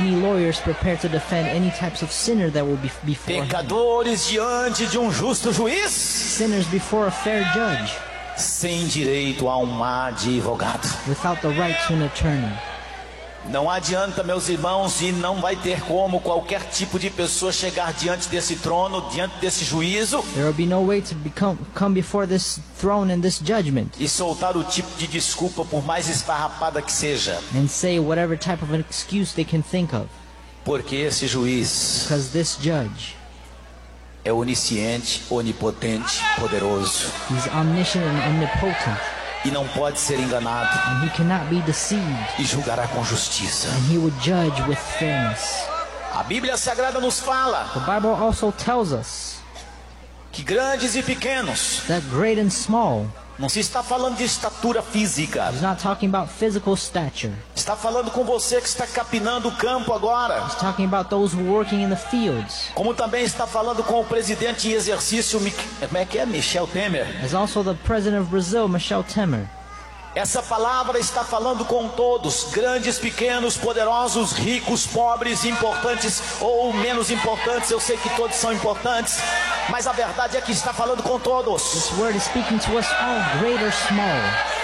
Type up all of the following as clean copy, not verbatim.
any lawyers prepared to defend any types of sinner that will be before him. Pecadores diante de um justo juiz, Sinners before a fair judge, sem direito a um advogado. without the right to an attorney. Não adianta, meus irmãos, e não vai ter como qualquer tipo de pessoa chegar diante desse trono, diante desse juízo, There will be no way to come before this throne and this judgment e soltar o tipo de desculpa, por mais esfarrapada que seja, and say whatever type of an excuse they can think of. porque esse juiz Because this judge, é onisciente, onipotente, poderoso, he's omniscient and omnipotent, e não pode ser enganado, and he cannot be deceived, e julgará com justiça. and he will judge with fairness. A Bíblia Sagrada nos fala The Bible also tells us que grandes e pequenos, that great and small, não se está falando de estatura física, he's not talking about physical stature. está falando com você que está capinando o campo agora, He's talking about those who are working in the fields. como também está falando com o presidente em exercício, como é que é? Michel Temer. As also the president of Brazil, Michel Temer. Essa palavra está falando com todos, grandes, pequenos, poderosos, ricos, pobres, importantes ou menos importantes. Eu sei que todos são importantes, mas a verdade é que está falando com todos. This word is speaking to us all, great or small.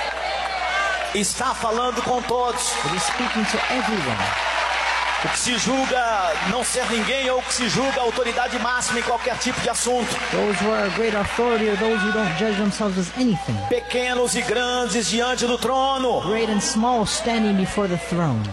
Está falando com todos. It is speaking to everyone. O que se julga não ser ninguém ou o que se julga autoridade máxima em qualquer tipo de assunto. Those who are a great authority or those who don't judge themselves as anything. Pequenos e grandes diante do trono. Great and small standing before the throne.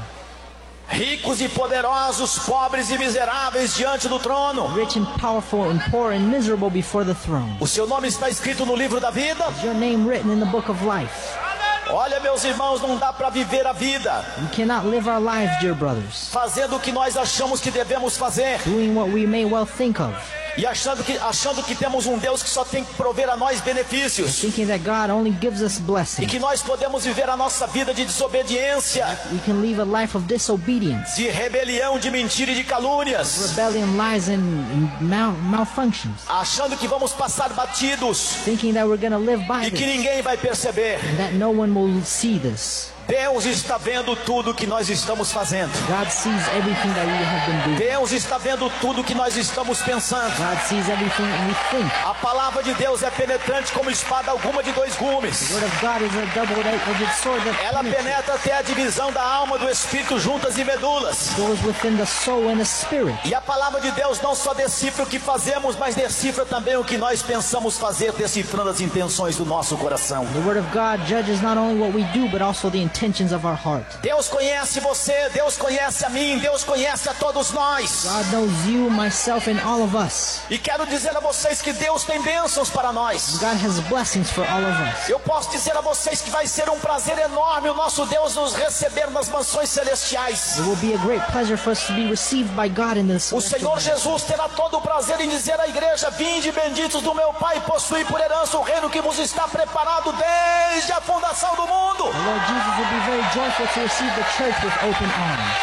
Ricos e poderosos, pobres e miseráveis diante do trono. Rich and powerful and poor and miserable before the throne. O seu nome está escrito no livro da vida. Is your name written in the book of life? Olha, meus irmãos, não dá para viver a vida We cannot live our lives, dear brothers, fazendo o que nós achamos que devemos fazer doing what we may well think of, e achando que temos um Deus que só tem que prover a nós benefícios thinking that God only gives us e blessings. que nós podemos viver a nossa vida de desobediência, We can live a life of disobedience, de rebelião, de mentira e de calúnias, rebellion, lies, and malfunctions, achando que vamos passar batidos thinking that we're going to live by e que this, ninguém vai perceber. and that no one will see this. Deus está vendo tudo que nós estamos fazendo. God sees everything that we have been doing. Deus está vendo tudo que nós estamos pensando. God sees everything we think. A palavra de Deus é penetrante como espada alguma de dois gumes. The word of God is a double-edged sword that Ela penetra até a divisão da alma do espírito, juntas e medulas. goes within the soul and the spirit. E a palavra de Deus não só decifra o que fazemos, mas decifra também o que nós pensamos fazer, decifrando as intenções do nosso coração. The word of God judges not only what we do, but also the intentions of our heart. Deus conhece você, Deus conhece a mim, Deus conhece a todos nós. God knows you, myself, and all of us. E quero dizer a vocês que Deus tem bênçãos para nós. God has blessings for all of us. Eu posso dizer a vocês que vai ser um prazer enorme o nosso Deus nos receber nas mansões celestiais. It will be a great pleasure for us to be received by God in this. O Senhor Jesus terá todo o prazer em dizer à igreja: vinde benditos do meu Pai, possuí por herança o reino que vos está preparado desde a fundação do mundo. The Lord Jesus will be very joyful to receive the church with open arms.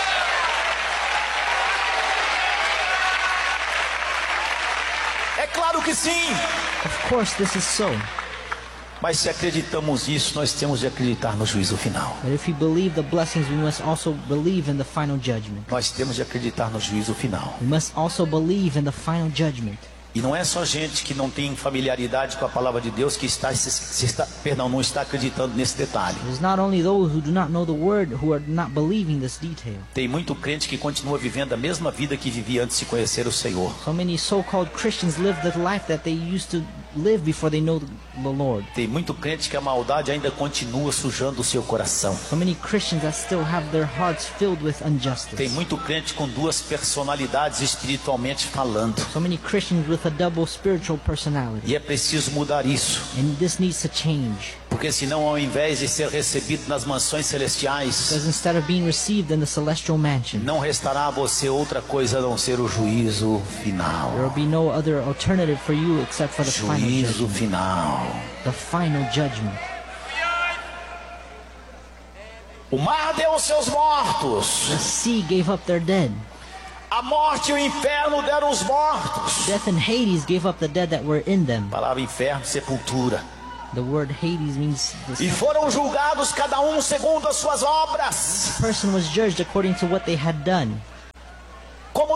É claro que sim. Of course, this is so. Mas se acreditamos nisso, nós temos de acreditar no juízo final. But if we believe the blessings, we must also believe in the final judgment. Nós temos de acreditar no juízo final. We must also believe in the final judgment. E não é só gente que não tem familiaridade com a palavra de Deus que não está acreditando nesse detalhe. It is not only those who do not know the word who are not believing this detail. Tem muito crente que continua vivendo a mesma vida que vivia antes de conhecer o Senhor. So many so-called Christians live the life that they used to live before they know the Lord. Tem muito crente que a maldade ainda continua sujando o seu coração. So many Christians that still have their hearts filled with injustice. Tem muito crente com duas personalidades espiritualmente falando. So many Christians with a double spiritual personality. E é preciso mudar isso. And this needs to change. Porque senão, ao invés de ser recebido nas mansões celestiais, Because instead of being received in the celestial mansion, não restará a você outra coisa a não ser o juízo final. there will be no other alternative for you except for the final Juízo judgment. final. The final judgment. O mar deu os seus mortos. The sea gave up their dead. A morte e o inferno deram os mortos. Death and Hades gave up the dead that were in them. A palavra inferno, sepultura. The word Hades means E the foram julgados cada um segundo as suas obras. person was judged according to what they had done.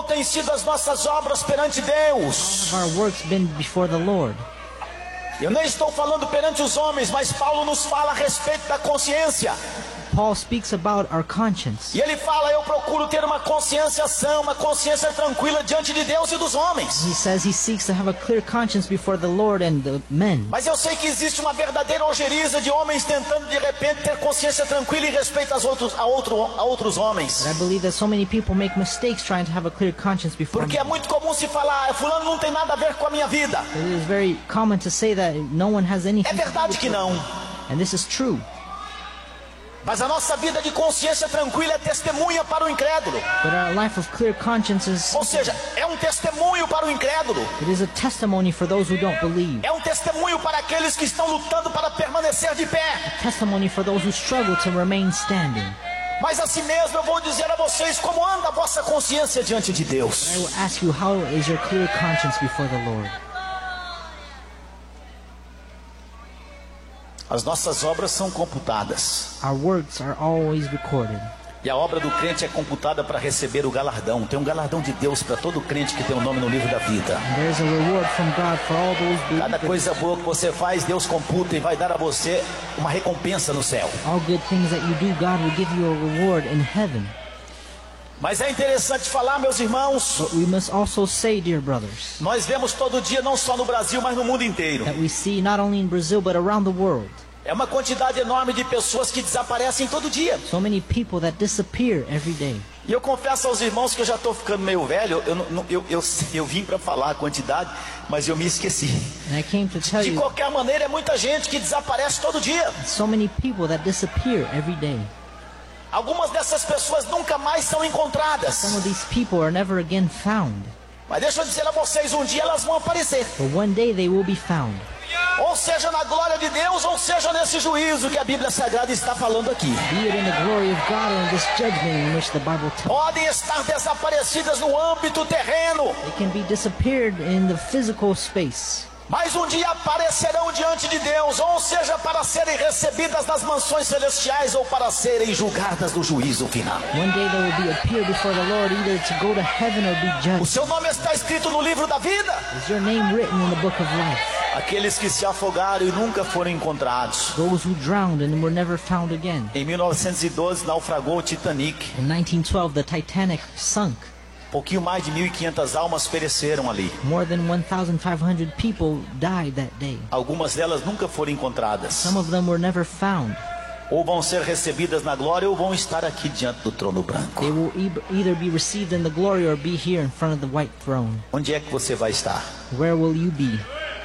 têm sido as nossas obras perante Deus? Have our works been before the Lord? Eu nem estou falando perante os homens, mas Paulo nos fala a respeito da consciência. Paul speaks about our conscience. E ele fala, eu procuro ter uma consciência sã, uma consciência tranquila diante de Deus e dos homens. He says he seeks to have a clear conscience before the Lord and the men. Mas eu sei que existe uma verdadeira ojeriza de homens tentando de repente ter consciência tranquila em respeito a outros homens. But I believe that so many people make mistakes trying to have a clear conscience before Porque é men. muito comum se falar, fulano não tem nada a ver com a minha vida. It is very common to say that no one has anything É to do verdade with que it. não. And this is true. Mas a nossa vida de consciência tranquila é testemunha para o incrédulo. But our life of clear conscience is, Ou seja, é um testemunho para o incrédulo. it is a testimony for those who don't believe. É um testemunho para aqueles que estão lutando para permanecer de pé. Testimony for those who struggle to remain standing. Mas assim mesmo eu vou dizer a vocês como anda a vossa consciência diante de Deus. I will ask you, how is your clear conscience before the Lord? As nossas obras são computadas. Our works are always recorded. E a obra do crente é computada para receber o galardão. Tem um galardão de Deus para todo crente que tem o nome no livro da vida. And there's a reward from God for all those Cada believers. coisa boa que você faz, Deus computa e vai dar a você uma recompensa no céu. All good things that you do, God will give you a reward in heaven. Mas é interessante falar, meus irmãos, But we must also say, dear brothers, nós vemos todo dia, não só no Brasil, mas no mundo inteiro. that we see not only in Brazil but around the world, É uma quantidade enorme de pessoas que desaparecem todo dia. so many people that disappear every day. E eu confesso aos irmãos que eu já estou ficando meio velho. Eu vim para falar a quantidade, mas eu me esqueci. And I came to tell De you, qualquer maneira, é muita gente que desaparece todo dia. so many people that disappear every day. Algumas dessas pessoas nunca mais são encontradas. Some of these people are never again found. Mas deixa eu dizer a vocês, um dia elas vão aparecer. But one day they will be found. Ou seja na glória de Deus, ou seja nesse juízo que a Bíblia Sagrada está falando aqui. Be it in the glory of God or in this judgment in which the Bible tells. Podem estar desaparecidas no âmbito terreno, They can be disappeared in the physical space. mas um dia aparecerão diante de Deus, ou seja, para serem recebidas nas mansões celestiais ou para serem julgadas no juízo final. One day they will appear before the Lord either to go to heaven or be O judged. seu nome está escrito no livro da vida. Is your name written in the book of life? Aqueles que se afogaram e nunca foram encontrados. Those who drowned and were never found again. Em 1912 naufragou o Titanic. In 1912, the Titanic sunk. Pouquinho mais de 1.500 almas pereceram ali. More than 1,500 people died that day. Algumas delas nunca foram encontradas. Some of them were never found. Ou vão ser recebidas na glória ou vão estar aqui diante do trono branco. They will either be received in the glory or be here in front of the white throne. Onde é que você vai estar? Where will you be?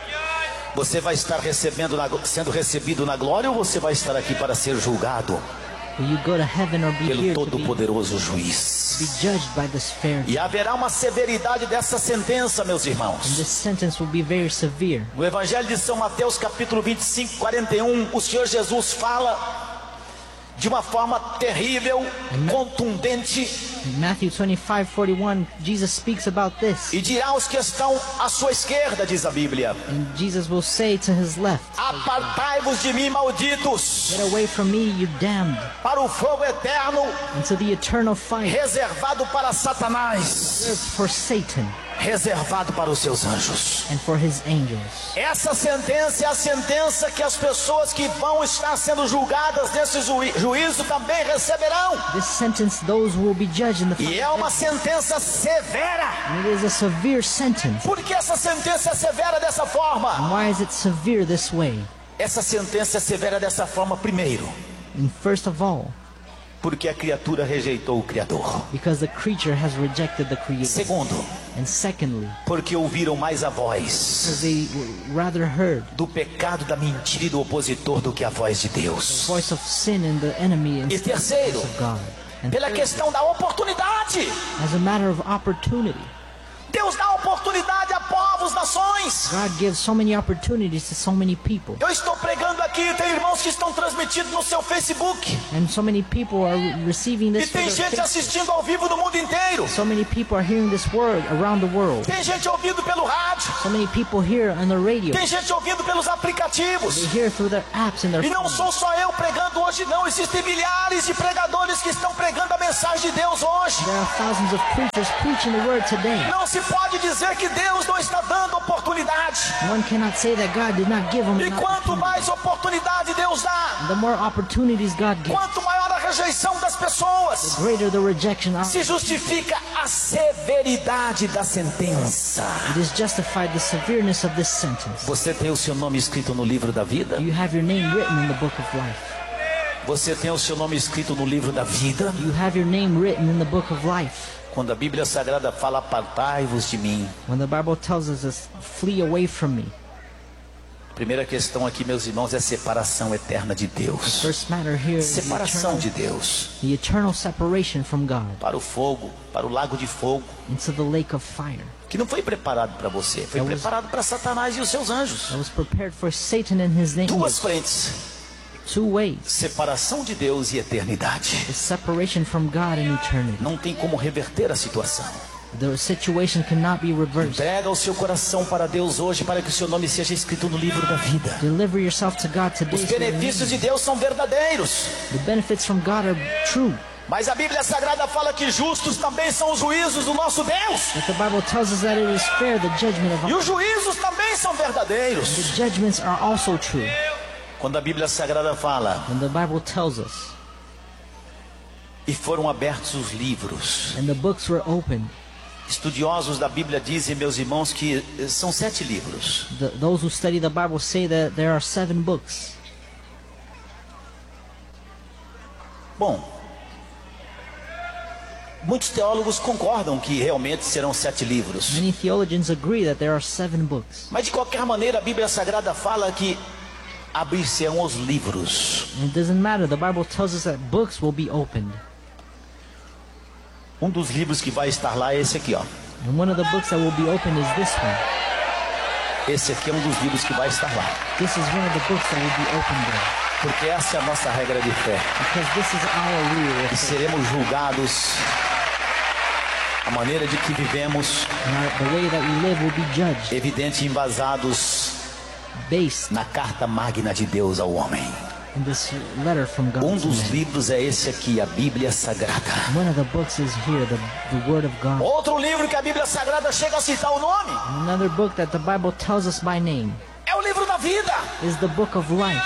Você vai estar sendo recebido na glória ou você vai estar aqui para ser julgado Will you go to heaven or be pelo here to todo-poderoso be juiz? judged by this fair? E haverá uma severidade dessa sentença, meus And irmãos. this sentence will be very severe. No Evangelho de São Mateus, capítulo 25, 41, o Senhor Jesus fala de uma forma terrível, contundente, In Matthew 25:41, Jesus speaks about this. e dirá aos que estão à sua esquerda, diz a Bíblia: And Jesus will say to his left, apartai-vos de mim, malditos, "Get away from me, you damned, para o fogo eterno, into the eternal fire reservado para Satanás, reserved for Satan reservado para os seus anjos. and for his angels." Essa sentença é a sentença que as pessoas que vão estar sendo julgadas nesse juízo também receberão. This sentence, those who will be judged in the E é uma sentença severa. And it is a severe sentence. Por que essa sentença é severa dessa forma? And why is it severe this way? Essa sentença é severa dessa forma, primeiro, And first of all, porque a criatura rejeitou o Criador. because the creature has rejected the Creator. Segundo, And secondly, porque ouviram mais a voz because they rather heard do pecado, da mentira e do opositor do que a voz de the Deus. voice of sin and the enemy E instead of the terceiro, voice of God. And pela thirdly, questão da oportunidade. as a matter of opportunity, Deus dá oportunidade a povos, nações. God gives so many opportunities to so many people. Eu estou pregando aqui aqui, tem irmãos que estão transmitindo no seu Facebook. And so many people are receiving E this for tem their gente faith. assistindo ao vivo do mundo inteiro. So many people are hearing this word around the world. Tem gente ouvindo pelo rádio. So many people hear on the radio. Tem gente ouvindo pelos aplicativos. They hear through their apps and their E não phones. sou só eu pregando hoje, não. Existem milhares de pregadores que estão pregando a mensagem de Deus hoje. There are thousands of preachers preaching the word today. Não se pode dizer que Deus não está dando oportunidade. One cannot say that God did not give them E an quanto opportunity. mais oportunidade Deus dá, The more opportunities God gives, quanto maior a rejeição das pessoas, greater the rejection of. se justifica a severidade da sentença. It is justified the severeness of this sentence. Você tem o seu nome escrito no livro da vida? You have your name written in the book of life. Você tem o seu nome escrito no livro da vida? You have your name written in the book of life. Quando a Bíblia Sagrada fala, apartai-vos de mim. When the Bible tells us to flee away from me, A primeira questão aqui, meus irmãos, é separação eterna de Deus. first matter here is Separação de Deus. the eternal separation from God Para o fogo, para o lago de fogo, into the lake of fire que não foi preparado para você, foi preparado para Satanás e os seus anjos. that was prepared for Satan and his Duas angels. frentes: Two ways. separação de Deus e eternidade. The separation from God and eternity. Não tem como reverter a situação. The situation cannot be reversed. Entrega o seu coração para Deus hoje, para que o seu nome seja escrito no livro da vida. Deliver yourself to God today. Os so that benefícios de Deus são verdadeiros. the benefits from God are true. Mas a Bíblia Sagrada fala que justos também são os juízos do nosso Deus. But the Bible tells us that it is fair, the judgment of E os juízos também são verdadeiros. the judgments are also true. Quando a Bíblia Sagrada fala, And the Bible tells us, e foram abertos os livros. and the books were opened. Estudiosos da Bíblia dizem, meus irmãos, que são 7 livros. Those who study the Bible say that there are 7 books. Bom, muitos teólogos concordam que realmente serão 7 livros. Many theologians agree that there are 7 books. Mas de qualquer maneira, a Bíblia Sagrada fala que abrir-se-ão os livros. And it doesn't matter. The Bible tells us that books will be opened. Um dos livros que vai estar lá é esse aqui, ó. And one of the books that will be opened is this one. Esse aqui é um dos livros que vai estar lá. This is one of the books that will be opened there. Porque essa é a nossa regra de fé. Because this is our rule. E seremos julgados a maneira de que vivemos, The way that we live will be judged evidente, embasados based na carta magna de Deus ao homem. in this letter from God. Um to dos man. livros é esse aqui, a Bíblia Sagrada. One of the books is here, the Word of God. Outro livro que a Bíblia Sagrada chega a citar o nome Another book that the Bible tells us by name é o livro da vida. is the book of life.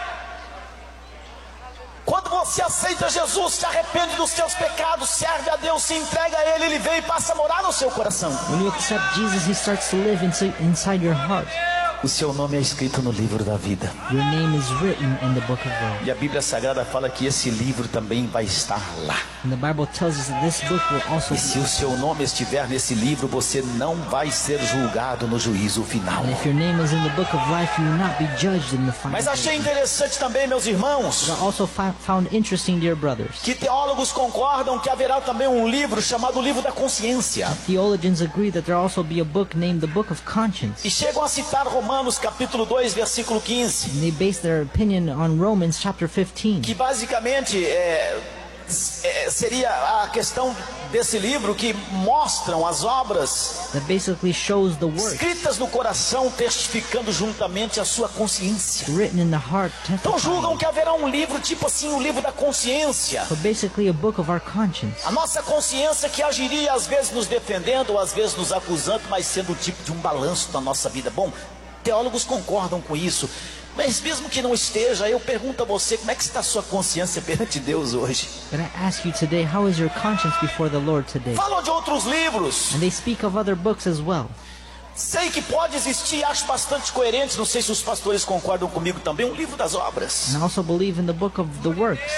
Quando você aceita Jesus, se arrepende dos seus pecados, serve a Deus, se entrega a Ele, Ele vem e passa a morar no seu coração. When you accept Jesus, He starts to live inside your heart. O seu nome é escrito no livro da vida. Your name is written in the book of life. E a Bíblia Sagrada fala que esse livro também vai estar lá. And the Bible tells us that this book will also E se o seu nome estiver nesse livro, você não vai ser julgado no juízo final. And if your name is in the book of life, you will not be judged in the final Mas achei judgment. interessante também, meus irmãos, I also found interesting, dear brothers, que teólogos concordam que haverá também um livro chamado Livro da Consciência. theologians agree that there also be a book named the Book of Conscience. E chegam a citar Romanos capítulo 2, versículo 15. And they base their opinion on Romans chapter 15. Que basicamente seria a questão desse livro que mostram as obras That basically shows the works escritas no coração, testificando juntamente a sua consciência. written in the heart. Então julgam testifying. que haverá um livro tipo assim, o livro da consciência. So basically a book of our conscience. A nossa consciência que agiria às vezes nos defendendo, ou às vezes nos acusando, mas sendo o tipo de um balanço da nossa vida. Bom, teólogos concordam com isso. Mas mesmo que não esteja, eu pergunto a você, como é que está a sua consciência perante Deus hoje? But I ask you today, how is your conscience before the Lord today? Falam de outros livros. And they speak of other books as well. Sei que pode existir, acho bastante coerente, não sei se os pastores concordam comigo também, um livro das obras. And I also believe in the book of the works.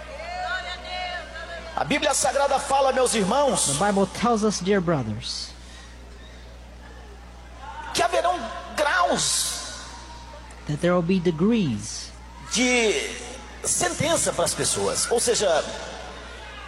A Bíblia Sagrada fala, meus irmãos, The Bible tells us, dear brothers, que haverão graus that there will be degrees de sentença para as pessoas. Ou seja,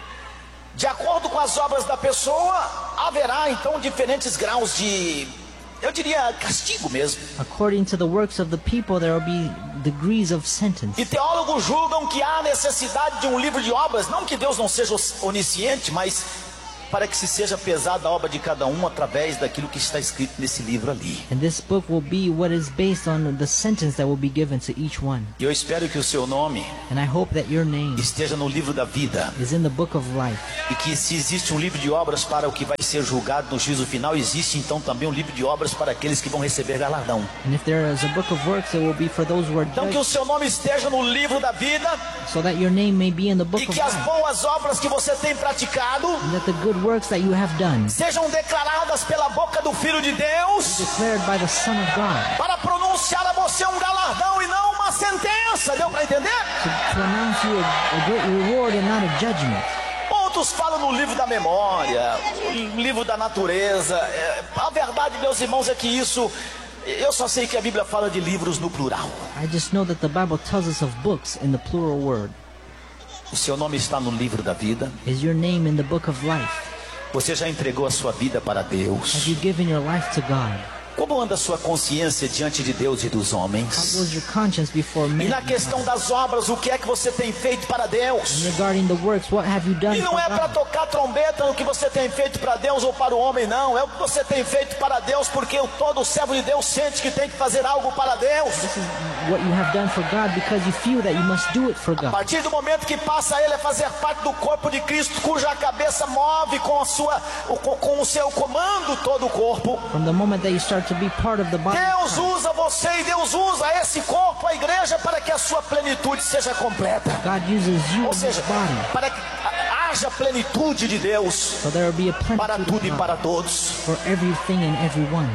de acordo com as obras da pessoa, haverá então diferentes graus de eu diria castigo mesmo. According to the works of the people, there will be degrees of sentence. E teólogos julgam que há necessidade de um livro de obras, não que Deus não seja onisciente, mas para que se seja pesada a obra de cada um através daquilo que está escrito nesse livro ali. And this book will be what is based on the sentence that will be given to each one. E eu espero que o seu nome And I hope that your name esteja no livro da vida. is in the book of life. E que se existe um livro de obras para o que vai ser julgado no juízo final, existe então também um livro de obras para aqueles que vão receber galardão. And if there is a book of works, it will be for those who are Então que o judged, seu nome esteja no livro da vida so that your name may be in the book e of que as life. boas obras que você tem praticado And that the good works that you have done, sejam declaradas pela boca do Filho de Deus declared by the Son of God, para pronunciar a você um galardão e não uma sentença. Deu para entender? to pronounce you a great reward and not a judgment. Outros falam no livro da memória, no livro da natureza. A verdade, meus irmãos, é que isso... Eu só sei que a Bíblia fala de livros no plural. I just know that the Bible tells us of books in the plural word. O seu nome está no livro da vida. Is your name in the book of life? Você já entregou a sua vida para Deus? Have you given your life to God? Como anda a sua consciência diante de Deus e dos How homens? goes your conscience before E men? na questão das obras, o que é que você tem feito para Deus? Regarding the works, what have you done E for não é para God? tocar trombeta no que você tem feito para Deus ou para o homem, não. É o que você tem feito para Deus, porque todo servo de Deus sente que tem que fazer algo para Deus. This is what you have done for God because you feel that you must do it for A God. partir do momento que passa ele a fazer parte do corpo de Cristo, cuja cabeça move com o seu comando todo o corpo. From the moment that you start to be part of the body, Deus usa você e Deus usa esse corpo, a igreja, para que a sua plenitude seja completa. God uses you Ou in seja, His body, para que haja plenitude de Deus so there will be a para plenitude tudo e of God para todos. for everything and everyone.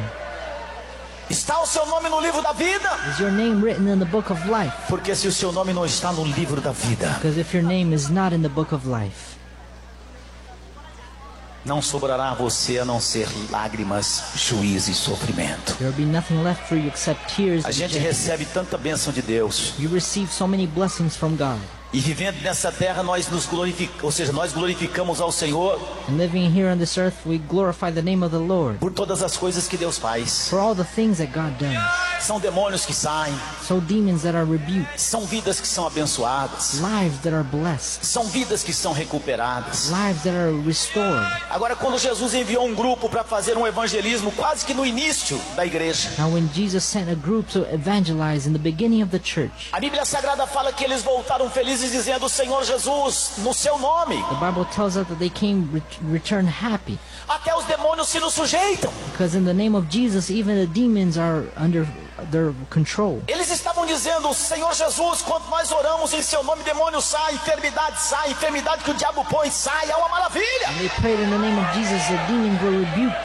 Está o seu nome no livro da vida? Is your name written in the book of life? Porque se o seu nome não está no livro da vida, Because if your name is not in the book of life, não sobrará a você a não ser lágrimas, juízo e sofrimento. there will be nothing left for you except tears A and gente judgment. recebe tanta bênção de Deus. You receive so many blessings from God. E vivendo nessa terra nós nos glorificamos, ou seja, nós glorificamos ao Senhor And living here on this earth, we glorify the name of the Lord por todas as coisas que Deus faz. for all the things that God does. São demônios que saem, So demons that are rebuked, são vidas que são abençoadas, lives that are blessed, são vidas que são recuperadas. lives that are restored. Agora, quando Jesus enviou um grupo para fazer um evangelismo quase que no início da igreja, Now when Jesus sent a group to evangelize in the beginning of the church, a Bíblia Sagrada fala que eles voltaram felizes dizendo: Senhor Jesus, no seu nome. the Bible tells us that they came return happy. Até os demônios se nos sujeitam. Because in the name of Jesus, even the demons are under their control. Eles estavam dizendo: Senhor Jesus, quando nós oramos em seu nome, demônio sai, enfermidade que o diabo põe sai, é uma maravilha. They prayed in the name of Jesus, the demons were rebuked.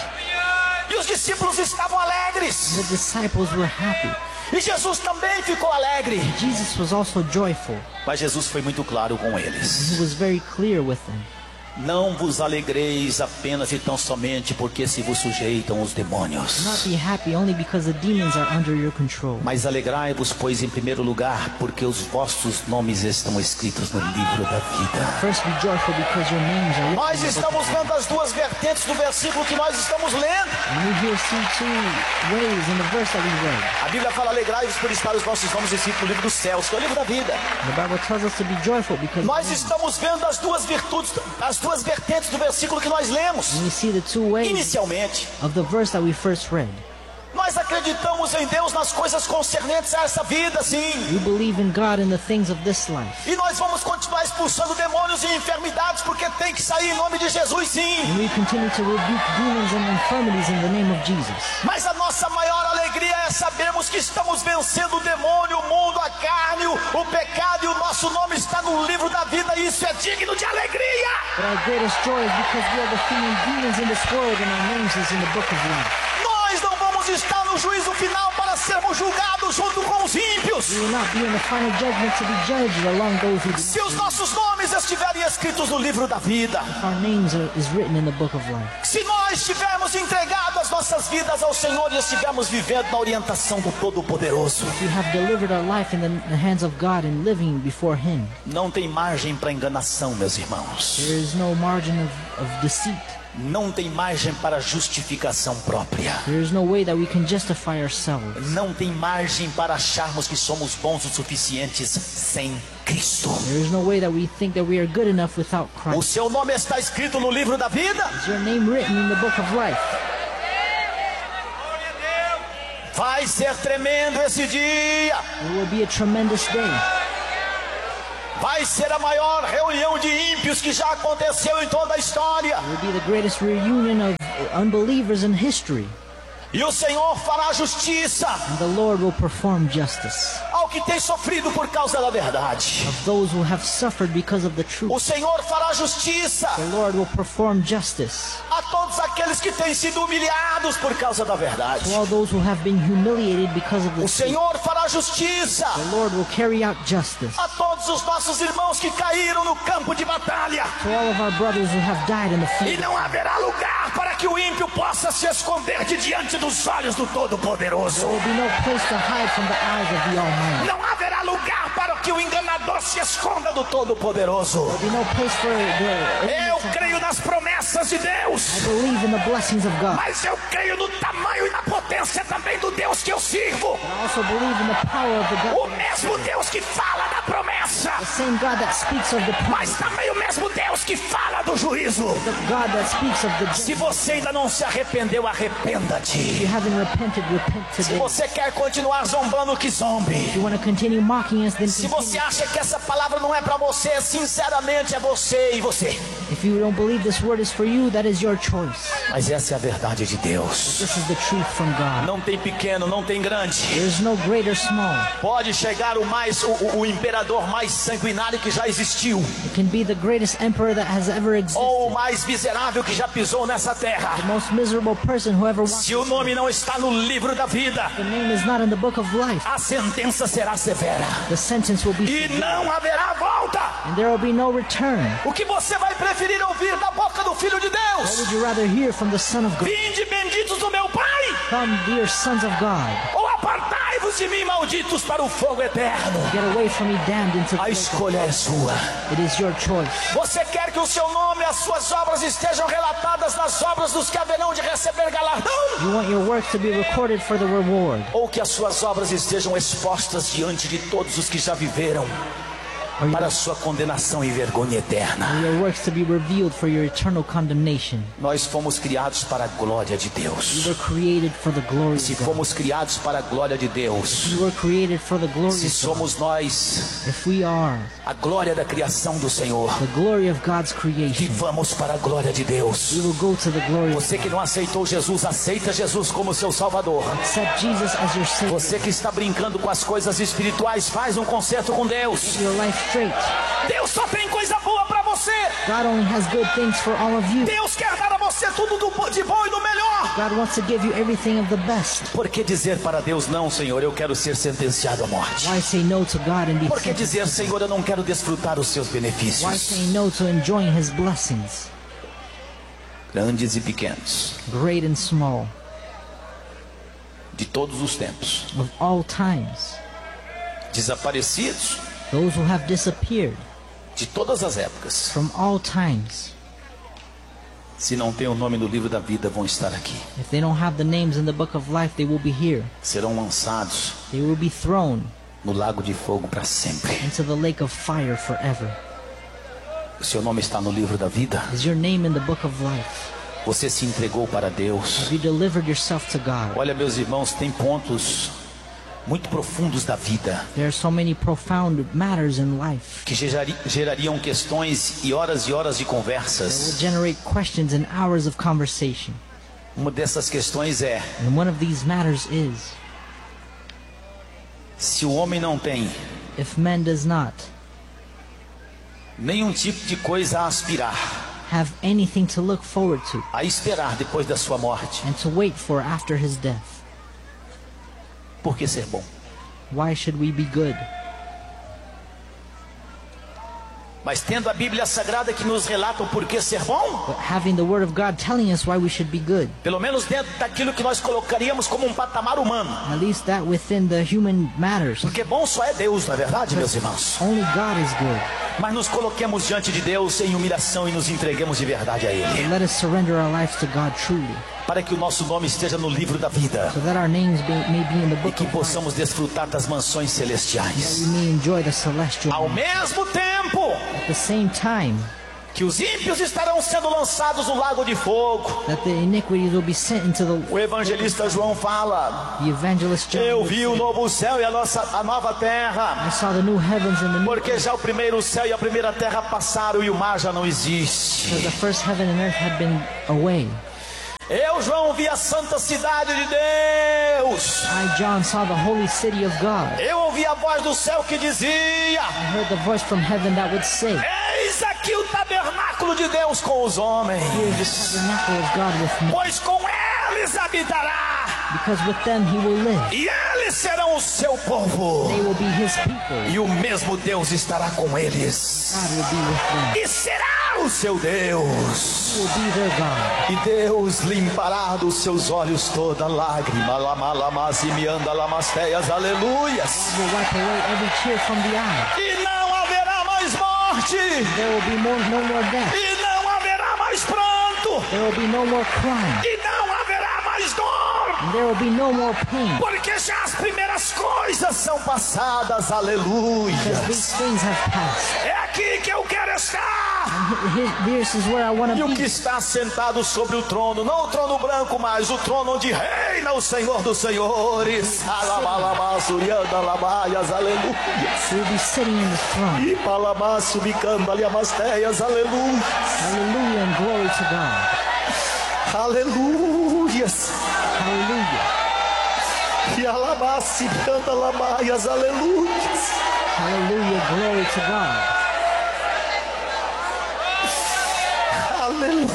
E os discípulos estavam alegres. The disciples were happy. E Jesus também ficou alegre. Jesus was also joyful. Mas Jesus foi muito claro com eles: He was very clear with them. não vos alegreis apenas e tão somente porque se vos sujeitam os demônios. Do not be happy only because the demons are under your control. Mas alegrai-vos, pois, em primeiro lugar, porque os vossos nomes estão escritos no livro da vida. First be joyful because your names are written Nós in the book estamos of life. vendo as duas vertentes do versículo que nós estamos lendo. And we here see two ways in the verse that we read. A Bíblia fala: alegrai-vos por estar os vossos nomes escritos no livro dos céus, que é o livro da vida. The Bible tells us to be joyful because Nós estamos vendo as duas virtudes, as duas vertentes do versículo que nós lemos. we see the two ways Inicialmente, of the verse that we first read. nós acreditamos em Deus nas coisas concernentes a essa vida, sim. We believe in God in the things of this life. E nós vamos continuar expulsando demônios e enfermidades, porque tem que sair em nome de Jesus, sim. And we continue to rebuke demons and infirmities in the name of Jesus. Mas a nossa maior alegria é sabermos que estamos vencendo o demônio, o mundo, a carne, o pecado, e o nosso nome está no livro da vida, e isso é digno de alegria. But our greatest joy is because we are defeating demons in this world and our names is in the book of life. Nós não vamos estar no juízo final para sermos julgados junto com os ímpios. We will not be in the final judgment to be judged along those who do Se os not nossos nomes estiverem escritos no livro da vida, believe. Our names is written in the book of life. se nós tivermos entregado as nossas vidas ao Senhor e estivermos vivendo na orientação do Todo-Poderoso, If we have delivered our life in the hands of God and living before Him, não tem margem para enganação, meus irmãos. there is no margin of deceit. Não tem margem para justificação própria. There is no way that we can justify ourselves. Não tem margem para acharmos que somos bons o suficientes sem Cristo. There is no way that we think that we are good enough without O Christ. seu nome está escrito no livro da vida. Is your name written in the book of life? Vai ser tremendo esse dia. It will be a tremendous day. Vai ser a maior reunião de ímpios que já aconteceu em toda a história. It will be the greatest reunion of unbelievers in history. E o Senhor fará justiça And the Lord will perform justice ao que tem sofrido por causa da verdade. of those who have suffered because of the truth. O Senhor fará justiça The Lord will perform justice a todos aqueles que têm sido humilhados por causa da verdade. to all those who have been humiliated because of the O truth. Senhor fará justiça The Lord will carry out justice a todos os nossos irmãos que caíram no campo de batalha. to all of our brothers who have died in the E field. não haverá lugar para que o ímpio possa se esconder de diante dos olhos do Todo-Poderoso. There will be no place to hide from the eyes of the Almighty. Não haverá lugar para que o enganador se esconda do Todo-Poderoso. There will be no place for the Eu creio nas promessas de Deus, I believe in the blessings of God. mas eu creio no tamanho e na potência também do Deus que eu sirvo. I also believe in the power of the O God, mesmo Deus que fala da promessa, the same God that speaks of the mas promise, também o mesmo Deus que fala do juízo. the God that speaks of the Se judgment. você ainda não se arrependeu, If arrependa-te. you haven't repented, repent Se today. você quer continuar zombando, que zombe. If you want to continue mocking us, then Se você continue. acha que essa palavra não é para você, sinceramente é você e você. If you don't believe this word is for you, that is your choice. Mas essa é a verdade de Deus. This is the truth from God. Não tem pequeno, não tem grande. There is no great or small. Pode chegar o imperador mais sanguinário que já existiu, It can be the greatest emperor that has ever existed, ou o mais miserável que já pisou nessa terra. the most miserable person who ever walked. Se o nome não está no livro da vida, The name is not in the book of life. a sentença será severa The sentence will be e severe, não haverá volta. and there will be no return. O que você vai preferir ouvir da boca do Filho de What Deus? would you rather hear from the Son of God? Vinde benditos do meu Pai, Come, dear sons of God. ou apartai-vos de mim, malditos, para o fogo eterno. Get away from me, damned into the A lake. escolha é sua. It is your choice. Você quer que o seu nome e as suas obras estejam relatadas nas obras dos que haverão de receber galardão? You want your work to be recorded for the reward, Ou que as suas obras estejam expostas diante de todos os que já viveram or para a sua condenação e vergonha eterna? your works to be revealed for your eternal condemnation. Nós fomos criados para a glória de You Deus. were created for the glory Se of God. fomos criados para a glória de Deus, You were created for the glory se of God. somos nós If we are a glória da criação do Senhor, the glory of God's creation, vivamos para a glória de Deus. we will go to the glory of Você que não aceitou Jesus, aceita Jesus como seu Salvador. Accept Jesus as your Savior. Você que está brincando com as coisas espirituais, faz um concerto com Deus. Get your life straight. Deus só tem coisa boa para você. God only has good things for all of you. Deus quer dar a você tudo de bom e do melhor. God wants to give you everything of the best. Por que dizer para Deus, não, Senhor, eu quero ser sentenciado à morte? Why say no to God and be Por que sentenced? dizer, Senhor, eu não quero desfrutar os seus Why benefícios? say no to enjoying His blessings, Grandes e pequenos, great and small, de todos os tempos, of all times? desaparecidos, Those who have disappeared de todas as épocas, from all times, se não tem o nome no livro da vida, vão estar aqui. if they don't have the names in the book of life, they will be here. Serão lançados They will be thrown no lago de fogo para sempre. into the lake of fire forever. O seu nome está no livro da vida. Is your name in the book of life? Você se entregou para Deus. Have you delivered yourself to God? Olha, meus irmãos, tem pontos muito profundos da vida There are so many profound matters in life que gerariam questões e horas de that will conversas. generate questions and hours of conversation. Uma dessas questões é: And one of these matters is, se o homem não tem if man does not nenhum tipo de coisa a aspirar, have anything to look forward to a esperar depois da sua morte, and to wait for after his death, por que ser bom? why should we be good? Mas tendo a Bíblia Sagrada que nos relata o porquê ser bom, but having the Word of God telling us why we should be good, pelo menos dentro daquilo que nós colocaríamos como um patamar humano. at least that within the human matters. Porque bom só é Deus, não é verdade, meus irmãos? Only God is good. Mas nos coloquemos diante de Deus em humilhação e nos entreguemos de verdade a Ele, But let us surrender our lives to God truly, para que o nosso nome esteja no livro da vida so that our names may be in the e book que of life, possamos desfrutar das mansões that celestiais. we may enjoy the celestial. Ao mesmo tempo At the same time, que os ímpios estarão sendo lançados no lago de fogo. that the iniquities will be sent into O evangelista João fala: the evangelist John. eu would vi say, o novo céu e a nova terra, I saw the new heavens and the new porque earth, já o primeiro céu e a primeira terra passaram e o mar já não existe. because the first heaven and earth had been away. Eu, João, vi a santa cidade de Deus. I, John, saw the holy city of God. Eu ouvi a voz do céu que dizia: I heard the voice from heaven that would say, eis aqui o tabernáculo de Deus com os homens, here is the tabernacle of God with me, pois com eles habitará, because with them he will live. e eles serão o seu povo, They will be his people. e o mesmo Deus estará com eles, God will be with them. e será o seu Deus, He will be their God. e Deus limpará dos seus olhos toda lágrima. Lamalamazi-mianda lamasteias, aleluias. He will wipe away every tear from the eye. E não haverá mais morte, There will be no more death. e não haverá mais pranto, There will be no more crime. e não haverá mais dor, And there will be no more pain. porque já as primeiras coisas são passadas, Because aleluia. these things have passed. É aqui que eu quero estar. This is where I want E to o que be. está sentado sobre o trono, não o trono branco mais, o trono onde reina o Senhor dos Senhores. Alabalamassurianda labaias, aleluia. He will be sitting in the throne. E palamasso bicando ali amasteias, aleluia. Hallelujah and glory to God. Aleluias. Hallelujah. E alabasse canta labaias, aleluia. Hallelujah, glory to God. Aleluia.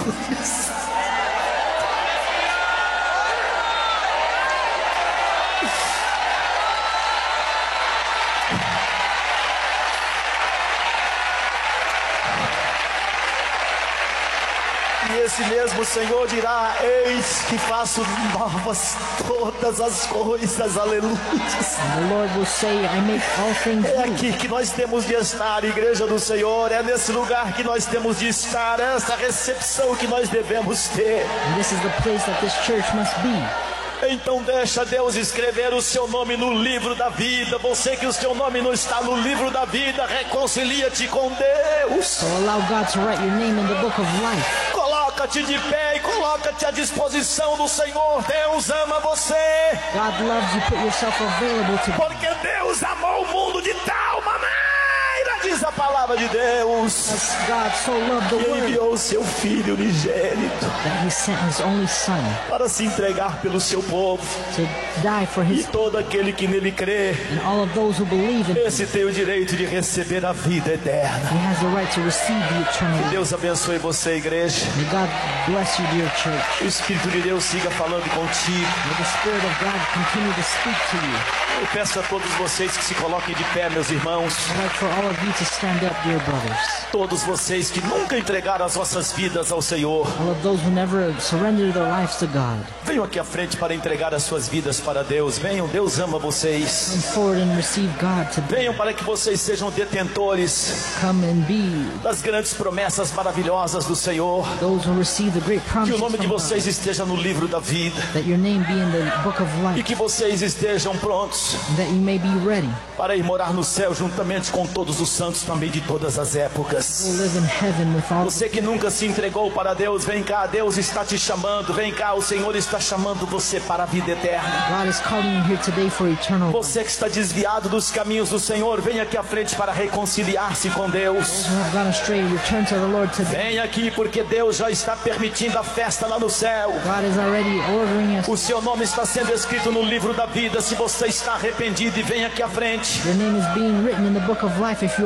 E esse mesmo Senhor dirá: eis que faço novas todas as coisas, aleluia. And the Lord will say, I make all things É new. aqui que nós temos de estar, igreja do Senhor. É nesse lugar que nós temos de estar. É essa recepção que nós devemos ter. And this is the place that this church must be. Então deixa Deus escrever o seu nome no livro da vida. Você que o seu nome não está no livro da vida, reconcilia-te com Deus. So allow God to write your name in the book of life. Coloca-te de pé e coloca-te à disposição do Senhor. Deus ama você, God loves you. Put yourself available to God. porque Deus amou o mundo de tal maneira, diz a palavra de Deus, As God so loved the que world enviou o seu Filho unigênito that he sent his only son para se entregar pelo seu povo. to die for E his, todo aquele que nele crê, and all of those who believe in him. esse tem o direito de receber a vida eterna. He has the right to receive the eternal life. Deus abençoe você, igreja. May God bless you, dear church. O Espírito de Deus siga falando contigo. May the Spirit of God continue to speak to you. Eu peço a todos vocês que se coloquem de pé, meus irmãos. I'd like for all of you to stand up, dear brothers. Todos vocês que nunca entregaram as vossas vidas ao Senhor, All of those who never surrendered their lives to God. venham aqui à frente para entregar as suas vidas para Deus. Venham, Deus ama vocês. Come forward and receive God to Venham para que vocês sejam detentores come and be das grandes promessas maravilhosas do Senhor. those who receive the great Que promises o nome de from God. vocês esteja no livro da vida. That your name be in the book of E life. que vocês estejam prontos And that you may be ready para ir morar no céu juntamente com todos os santos também de todas as épocas. to live in heaven with all. Você que nunca se entregou para Deus, vem cá, Deus está te chamando. Vem cá, o Senhor está chamando você para a vida eterna. God is calling you here today for eternal life. Você que está desviado dos caminhos do Senhor, vem aqui à frente para reconciliar-se com Deus. Those who have gone astray, return to the Lord today. Vem aqui porque Deus já está permitindo a festa lá no céu. God is already ordering us. O seu nome está sendo escrito no livro da vida. Se você está arrependido, e vem aqui à frente. Your name is being written in the book of life if you are E repentant.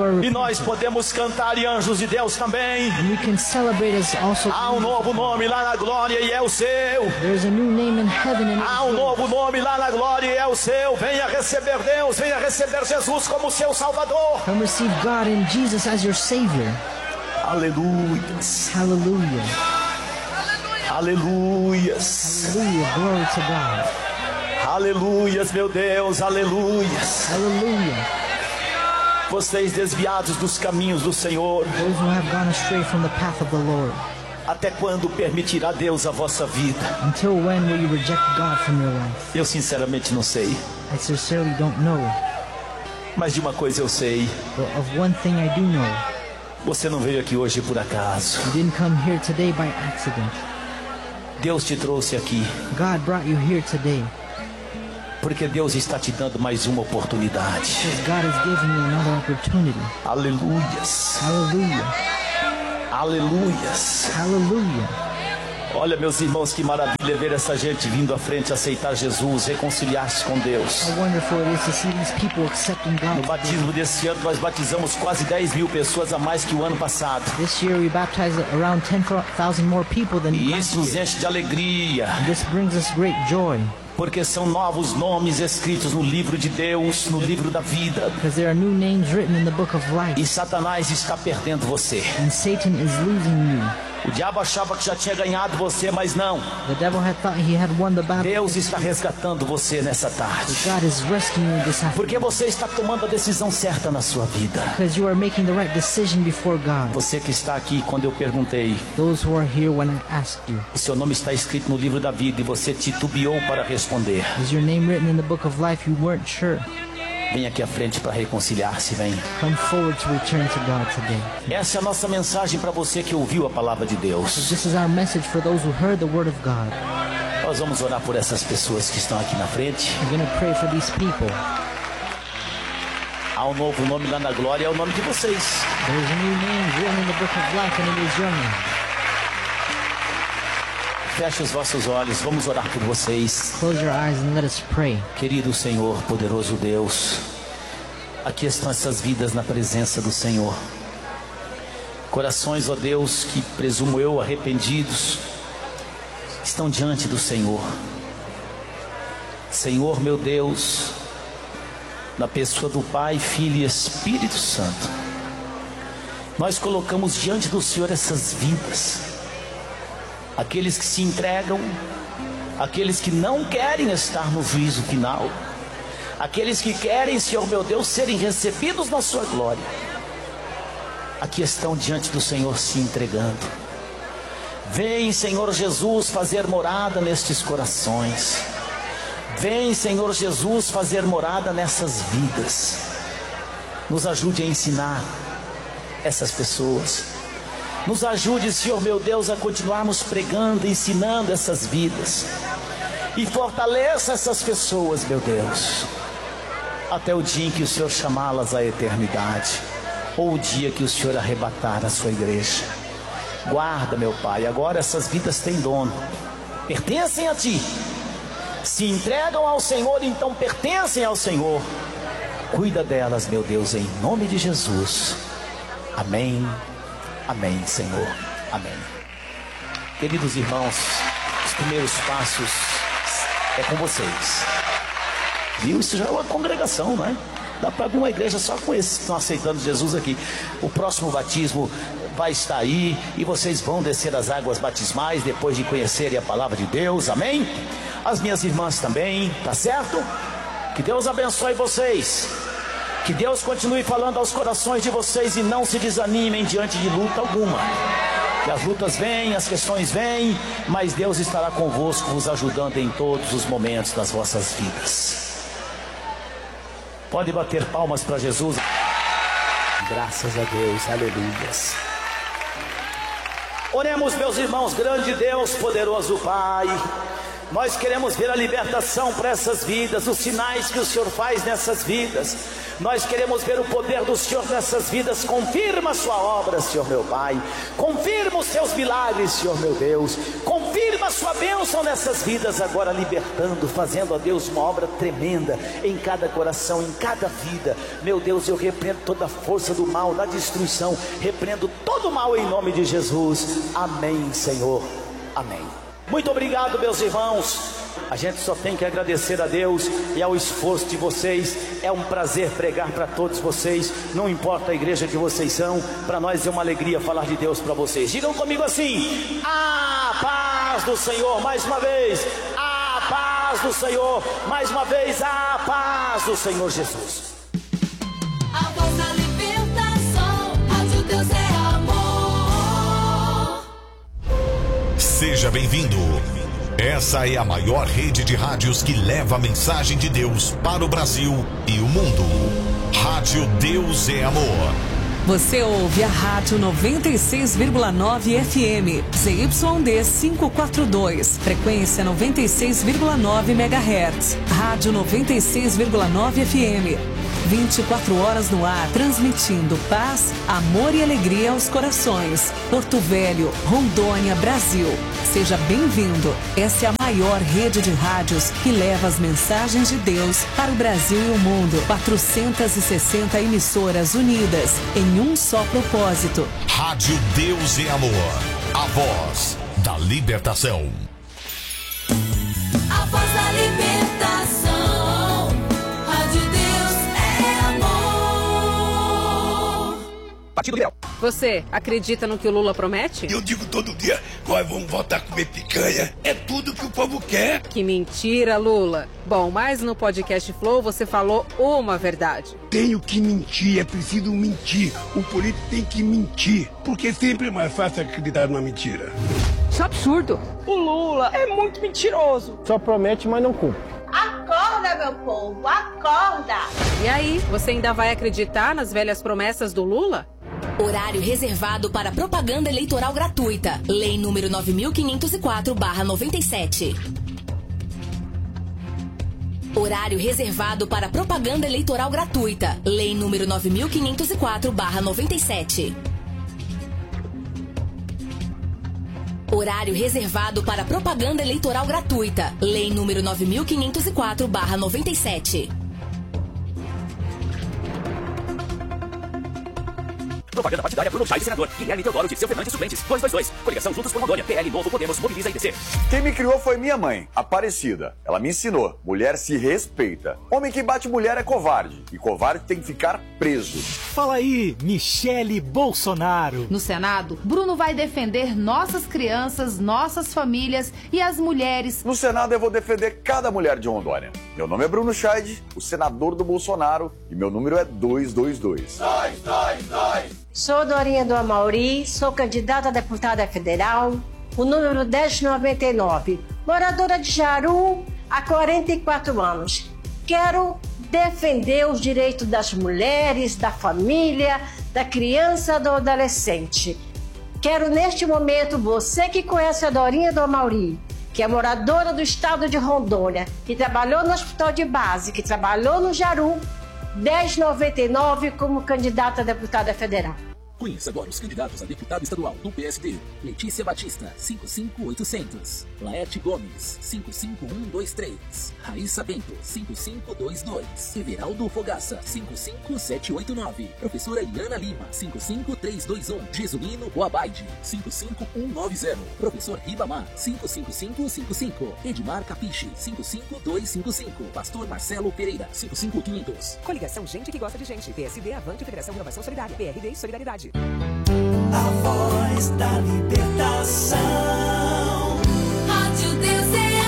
nós podemos cantar, e anjos de Deus também. And we can celebrate as also. Há um novo nome lá na glória e é o seu. There's a new name in heaven and Há um novo nome lá na glória e é o seu. Venha receber Deus, venha receber Jesus como seu Salvador. come receive God and Jesus as your Savior. Aleluias. Hallelujah. Aleluias. Hallelujah. Glory to God. Aleluias, meu Deus, aleluias. Hallelujah. Vocês desviados dos caminhos do Senhor, Those who have gone astray from the path of the Lord. até quando permitirá Deus a vossa vida? Until when will you reject God from your life? Eu sinceramente não sei, I sincerely don't know. mas de uma coisa eu sei: But of one thing I do know. você não veio aqui hoje por acaso. You didn't come here today by accident. Deus te trouxe aqui God brought you here today. porque Deus está te dando mais uma oportunidade. Because God is giving you another opportunity. Aleluias, Hallelujah. aleluias. Hallelujah. Olha, meus irmãos, que maravilha ver essa gente vindo à frente, aceitar Jesus, reconciliar-se com Deus. How wonderful it is to see these people accepting No God. batismo desse ano nós batizamos quase 10 mil pessoas a mais que o ano passado. This year we baptized around 10,000 more people than E last isso nos year. enche de alegria, This brings us great joy porque são novos nomes escritos no livro de Deus, no livro da vida. because there are new names written in the book of life. E Satanás está perdendo você. And Satan is losing you. O diabo achava que já tinha ganhado você, mas não. The devil had thought he had won the battle. Deus está resgatando você nessa tarde, God is rescuing you this afternoon porque você está tomando a decisão certa na sua vida. because you are making the right decision before God. Você que está aqui, quando eu perguntei, Those who are here when I asked you, o seu nome está escrito no livro da vida e você titubeou para responder. is your name written in the book of life? You weren't sure. Vem aqui à frente para reconciliar-se, vem. Come forward to return to God today. Essa é a nossa mensagem para você que ouviu a palavra de Deus. This is our message for those who heard the word of God. Nós vamos orar por essas pessoas que estão aqui na frente. We're going to pray for these people. Há um novo nome lá na glória, é o nome de vocês. There's a new name written in the book of life and it is your name. Feche os vossos olhos, vamos orar por vocês. Close your eyes and let us pray. Querido Senhor, poderoso Deus, aqui estão essas vidas na presença do Senhor. Corações, ó Deus, que presumo eu arrependidos, estão diante do Senhor. Senhor, meu Deus, na pessoa do Pai, Filho e Espírito Santo, nós colocamos diante do Senhor essas vidas. Aqueles que se entregam, aqueles que não querem estar no juízo final, aqueles que querem, Senhor meu Deus, serem recebidos na sua glória, aqui estão diante do Senhor se entregando. Vem, Senhor Jesus, fazer morada nestes corações. Vem, Senhor Jesus, fazer morada nessas vidas. Nos ajude a ensinar essas pessoas. Nos ajude, Senhor meu Deus, a continuarmos pregando, ensinando essas vidas. E fortaleça essas pessoas, meu Deus, até o dia em que o Senhor chamá-las à eternidade, ou o dia que o Senhor arrebatar a sua igreja. Guarda, meu Pai, agora essas vidas têm dono, pertencem a Ti. Se entregam ao Senhor, então pertencem ao Senhor. Cuida delas, meu Deus, em nome de Jesus. Amém. Amém, Senhor. Amém. Queridos irmãos, os primeiros passos é com vocês. Viu? Isso já é uma congregação, não é? Dá para abrir uma igreja só com esses que estão aceitando Jesus aqui. O próximo batismo vai estar aí e vocês vão descer as águas batismais depois de conhecerem a palavra de Deus. Amém? As minhas irmãs também, tá certo? Que Deus abençoe vocês. Que Deus continue falando aos corações de vocês e não se desanimem diante de luta alguma. Que as lutas vêm, as questões vêm, mas Deus estará convosco, vos ajudando em todos os momentos das vossas vidas. Pode bater palmas para Jesus. Graças a Deus, aleluias. Oremos, meus irmãos, grande Deus, poderoso Pai. Nós queremos ver a libertação para essas vidas, os sinais que o Senhor faz nessas vidas. Nós queremos ver o poder do Senhor nessas vidas. Confirma a sua obra, Senhor meu Pai. Confirma os seus milagres, Senhor meu Deus. Confirma confirma a sua bênção nessas vidas agora, libertando, fazendo, ó Deus, uma obra tremenda em cada coração, em cada vida. Meu Deus, eu repreendo toda a força do mal, da destruição, repreendo todo o mal em nome de Jesus. Amém, Senhor, amém. Muito obrigado, meus irmãos. A gente só tem que agradecer a Deus e ao esforço de vocês. É um prazer pregar para todos vocês, não importa a igreja que vocês são. Para nós é uma alegria falar de Deus para vocês. Digam comigo assim: a paz do Senhor. Mais uma vez, a paz do Senhor. Mais uma vez, a paz do Senhor Jesus. A voz da libertação, Rádio Deus é amor. Seja bem-vindo. Essa é a maior rede de rádios que leva a mensagem de Deus para o Brasil e o mundo. Rádio Deus é Amor. Você ouve a Rádio 96,9 FM, ZYD 542, frequência 96,9 MHz. Rádio 96,9 FM. 24 horas no ar, transmitindo paz, amor e alegria aos corações. Porto Velho, Rondônia, Brasil. Seja bem-vindo. Essa é a maior rede de rádios que leva as mensagens de Deus para o Brasil e o mundo. 460 emissoras unidas em um só propósito. Rádio Deus é Amor. A voz da libertação. A voz da libertação. Partido Liberal. Você acredita no que o Lula promete? Eu digo todo dia, nós vamos voltar a comer picanha. É tudo que o povo quer. Que mentira, Lula. Bom, mas no podcast Flow você falou uma verdade. Tenho que mentir, é preciso mentir. O político tem que mentir, porque sempre é mais fácil acreditar numa mentira. Isso é absurdo. O Lula é muito mentiroso. Só promete, mas não cumpre. Acorda, meu povo, acorda! E aí, você ainda vai acreditar nas velhas promessas do Lula? Horário reservado para propaganda eleitoral gratuita. Lei número 9504/97. Horário reservado para propaganda eleitoral gratuita. Lei número 9504/97. Horário reservado para propaganda eleitoral gratuita. Lei número 9504/97. Propaganda partidária Bruno Chaide, senador. Guilherme Teodoro, Dirceu Fernandes, suplentes. 222. Coligação Juntos por Rondônia. PL Novo Podemos, mobiliza IDC. Quem me criou foi minha mãe, Aparecida. Ela me ensinou. Mulher se respeita. Homem que bate mulher é covarde. E covarde tem que ficar preso. Fala aí, Michele Bolsonaro. No Senado, Bruno vai defender nossas crianças, nossas famílias e as mulheres. No Senado eu vou defender cada mulher de Rondônia. Meu nome é Bruno Chaide, o senador do Bolsonaro. E meu número é 222. 222. Sou Dorinha do Amauri, sou candidata a deputada federal, o número 1099, moradora de Jaru há 44 anos. Quero defender os direitos das mulheres, da família, da criança, do adolescente. Quero neste momento, você que conhece a Dorinha do Amauri, que é moradora do estado de Rondônia, que trabalhou no hospital de base, que trabalhou no Jaru, 1099 como candidata a deputada federal. Conheça agora os candidatos a deputado estadual do PSD. Letícia Batista, 55800. Laerte Gomes, 55123. Raíssa Bento, 5522. Everaldo Fogaça, 55789. Professora Iana Lima, 55321. Jesuíno Boabaide, 55190. Professor Ribamar, 55555. Edmar Capiche, 55255. Pastor Marcelo Pereira, 55500. Coligação Gente que Gosta de Gente. PSD, Avante, Federação Renovação Solidária. PRD e Solidariedade. A voz da libertação. Rádio Deus é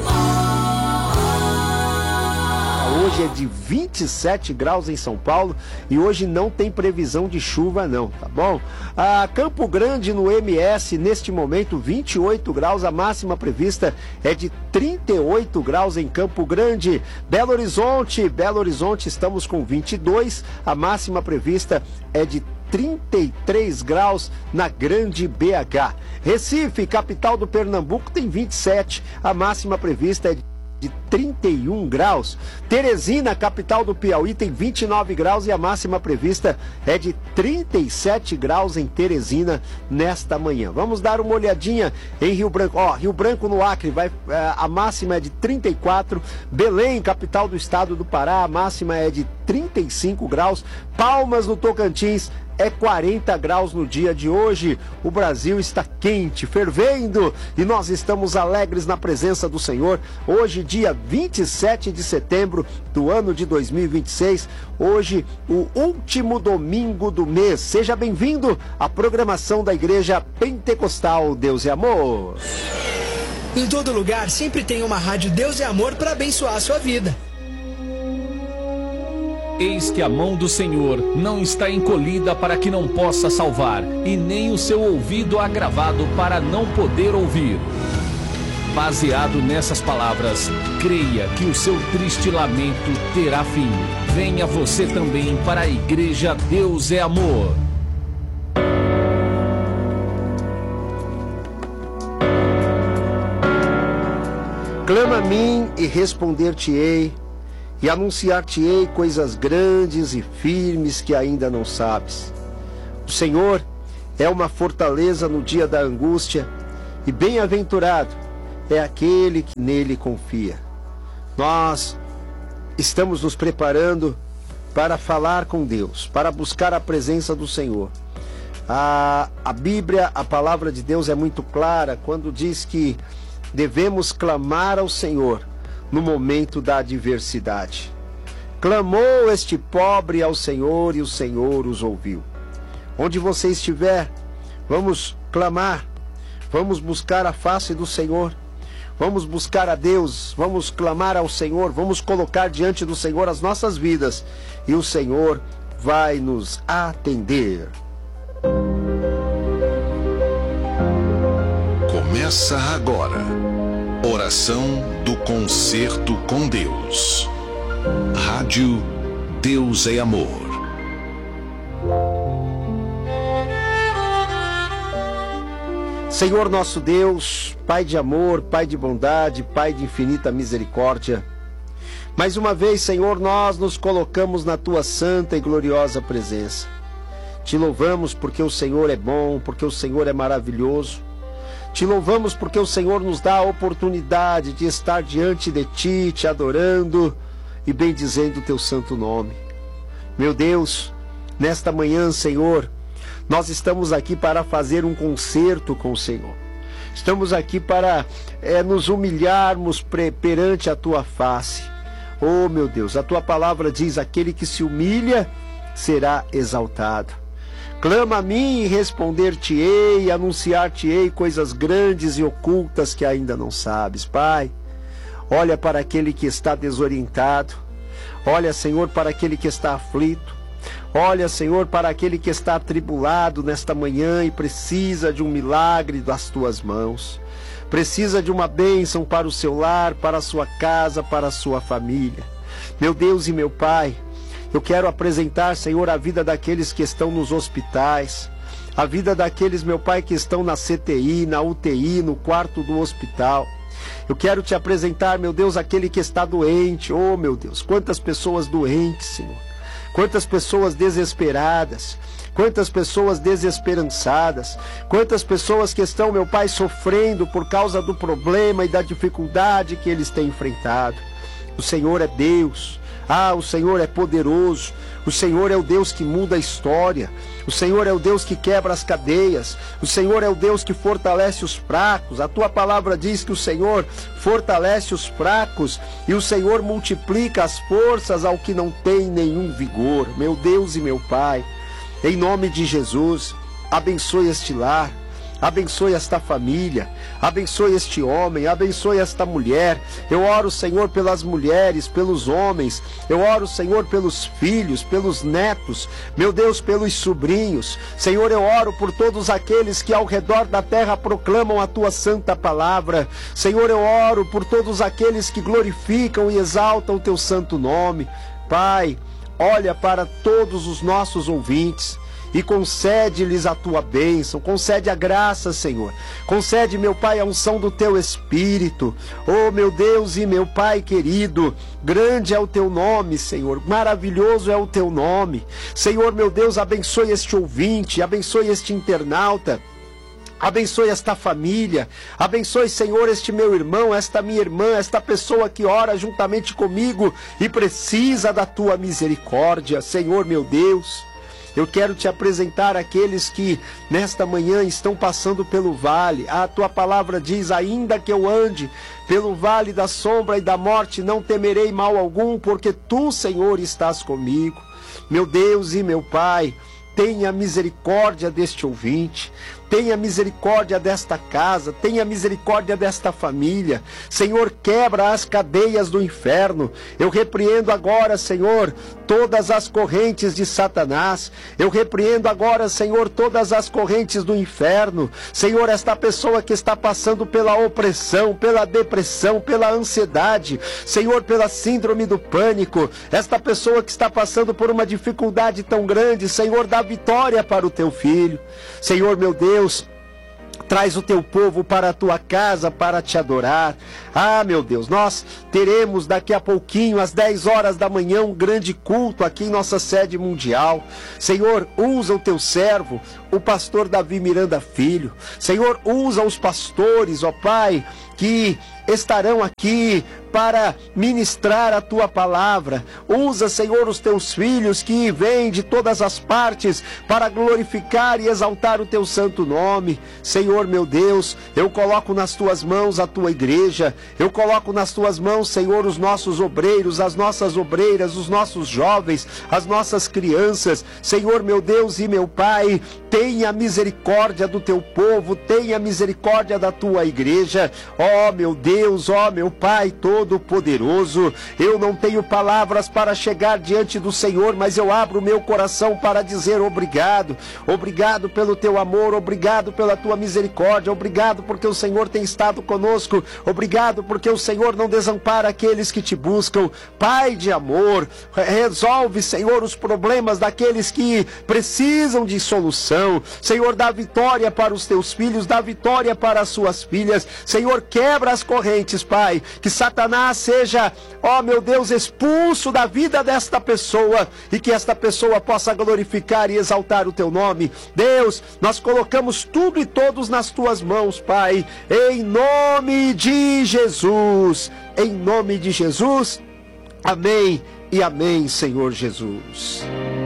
amor. Hoje é de 27 graus em São Paulo e hoje não tem previsão de chuva não, tá bom? Campo Grande no MS, neste momento 28 graus, a máxima prevista é de 38 graus em Campo Grande. Belo Horizonte, estamos com 22, a máxima prevista é de 33 graus na Grande BH. Recife, capital do Pernambuco, tem 27, a máxima prevista é de 31 graus. Teresina, capital do Piauí, tem 29 graus e a máxima prevista é de 37 graus em Teresina nesta manhã. Vamos dar uma olhadinha em Rio Branco. Rio Branco no Acre, a máxima é de 34. Belém, capital do estado do Pará, a máxima é de 35 graus. Palmas, no Tocantins, é 40 graus no dia de hoje. O Brasil está quente, fervendo, e nós estamos alegres na presença do Senhor. Hoje, dia 27 de setembro do ano de 2026, hoje o último domingo do mês. Seja bem-vindo à programação da Igreja Pentecostal Deus e Amor. Em todo lugar sempre tem uma rádio Deus e Amor para abençoar a sua vida. Eis que a mão do Senhor não está encolhida para que não possa salvar, e nem o seu ouvido agravado para não poder ouvir. Baseado nessas palavras, creia que o seu triste lamento terá fim. Venha você também para a Igreja Deus é Amor. Clama a mim e responder-te-ei, e anunciar-te-ei coisas grandes e firmes que ainda não sabes. O Senhor é uma fortaleza no dia da angústia, e bem-aventurado é aquele que nele confia. Nós estamos nos preparando para falar com Deus, para buscar a presença do Senhor. A Bíblia, a palavra de Deus é muito clara quando diz que devemos clamar ao Senhor no momento da adversidade. Clamou este pobre ao Senhor e o Senhor os ouviu. Onde você estiver, vamos clamar, vamos buscar a face do Senhor, vamos buscar a Deus, vamos clamar ao Senhor, vamos colocar diante do Senhor as nossas vidas e o Senhor vai nos atender. Começa agora. Oração do Concerto com Deus. Rádio Deus é Amor. Senhor nosso Deus, Pai de amor, Pai de bondade, Pai de infinita misericórdia, mais uma vez, Senhor, nós nos colocamos na Tua santa e gloriosa presença. Te louvamos porque o Senhor é bom, porque o Senhor é maravilhoso. Te louvamos porque o Senhor nos dá a oportunidade de estar diante de Ti, Te adorando e bendizendo o Teu santo nome. Meu Deus, nesta manhã, Senhor, nós estamos aqui para fazer um concerto com o Senhor. Estamos aqui para nos humilharmos perante a Tua face. Oh, meu Deus, a Tua palavra diz, aquele que se humilha será exaltado. Clama a mim e responder-te-ei, anunciar-te-ei coisas grandes e ocultas que ainda não sabes. Pai, olha para aquele que está desorientado. Olha, Senhor, para aquele que está aflito. Olha, Senhor, para aquele que está atribulado nesta manhã e precisa de um milagre das Tuas mãos. Precisa de uma bênção para o seu lar, para a sua casa, para a sua família. Meu Deus e meu Pai, eu quero apresentar, Senhor, a vida daqueles que estão nos hospitais, a vida daqueles, meu Pai, que estão na CTI, na UTI, no quarto do hospital. Eu quero Te apresentar, meu Deus, aquele que está doente. Oh, meu Deus, quantas pessoas doentes, Senhor. Quantas pessoas desesperadas. Quantas pessoas desesperançadas. Quantas pessoas que estão, meu Pai, sofrendo por causa do problema e da dificuldade que eles têm enfrentado. O Senhor é Deus. Ah, o Senhor é poderoso, o Senhor é o Deus que muda a história, o Senhor é o Deus que quebra as cadeias, o Senhor é o Deus que fortalece os fracos. A Tua palavra diz que o Senhor fortalece os fracos e o Senhor multiplica as forças ao que não tem nenhum vigor. Meu Deus e meu Pai, em nome de Jesus, abençoe este lar. Abençoe esta família, abençoe este homem, abençoe esta mulher. Eu oro, Senhor, pelas mulheres, pelos homens. Eu oro, Senhor, pelos filhos, pelos netos. Meu Deus, pelos sobrinhos. Senhor, eu oro por todos aqueles que ao redor da terra proclamam a Tua santa palavra. Senhor, eu oro por todos aqueles que glorificam e exaltam o Teu santo nome. Pai, olha para todos os nossos ouvintes e concede-lhes a tua bênção, concede a graça, Senhor. Concede, meu Pai, a unção do teu Espírito. Oh, meu Deus e meu Pai querido, grande é o teu nome, Senhor, maravilhoso é o teu nome. Senhor, meu Deus, abençoe este ouvinte, abençoe este internauta. Abençoe esta família, abençoe, Senhor, este meu irmão, esta minha irmã, esta pessoa que ora juntamente comigo e precisa da tua misericórdia. Senhor, meu Deus, eu quero te apresentar aqueles que nesta manhã estão passando pelo vale. A tua palavra diz: ainda que eu ande pelo vale da sombra e da morte, não temerei mal algum, porque tu, Senhor, estás comigo. Meu Deus e meu Pai, tenha misericórdia deste ouvinte, tenha misericórdia desta casa, tenha misericórdia desta família. Senhor, quebra as cadeias do inferno. Eu repreendo agora, Senhor, todas as correntes de Satanás. Eu repreendo agora, Senhor, todas as correntes do inferno. Senhor, esta pessoa que está passando pela opressão, pela depressão, pela ansiedade, Senhor, pela síndrome do pânico, esta pessoa que está passando por uma dificuldade tão grande, Senhor, dá vitória para o teu filho. Senhor, meu Deus, traz o teu povo para a tua casa para te adorar. Ah, meu Deus, nós teremos daqui a pouquinho, às 10 horas da manhã, um grande culto aqui em nossa sede mundial. Senhor, usa o teu servo, o pastor Davi Miranda Filho. Senhor, usa os pastores, ó Pai, que estarão aqui para ministrar a tua palavra. Usa, Senhor, os teus filhos que vêm de todas as partes para glorificar e exaltar o teu santo nome. Senhor, meu Deus, eu coloco nas tuas mãos a tua igreja, eu coloco nas tuas mãos, Senhor, os nossos obreiros, as nossas obreiras, os nossos jovens, as nossas crianças. Senhor, meu Deus e meu Pai, tenha misericórdia do teu povo, tenha misericórdia da tua igreja. Ó meu Deus, ó meu Pai Todo-Poderoso, eu não tenho palavras para chegar diante do Senhor, mas eu abro o meu coração para dizer obrigado. Obrigado pelo teu amor, obrigado pela tua misericórdia, obrigado porque o Senhor tem estado conosco, obrigado porque o Senhor não desampara aqueles que te buscam. Pai de amor, resolve, Senhor, os problemas daqueles que precisam de solução. Senhor, dá vitória para os teus filhos, dá vitória para as suas filhas. Senhor, quebra as correntes, Pai, que Satanás seja, ó meu Deus, expulso da vida desta pessoa e que esta pessoa possa glorificar e exaltar o teu nome. Deus, nós colocamos tudo e todos nas tuas mãos, Pai, em nome de Jesus, em nome de Jesus, amém e amém, Senhor Jesus.